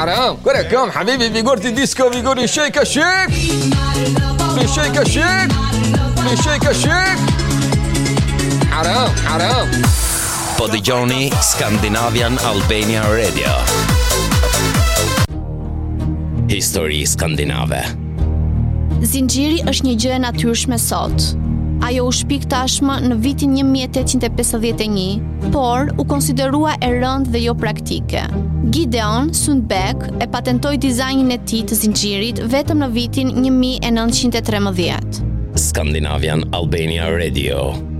حرام كم حبيبي فيجورتي ديسكو فيجوري شيكا شيك في شيكا شيك في شيكا شيك حرام Po dëgjoni Scandinavian Albania Radio. Histori skandinave. Zinxhiri është një gjë e natyrshme sot. Ajo u shpik tashmë në vitin 1851, por u konsiderua e rëndë dhe jo praktike. Gideon Sundbeck e patentoi dizajnin e tij të zinxhirit vetëm në vitin 1913. Scandinavian Albania Radio.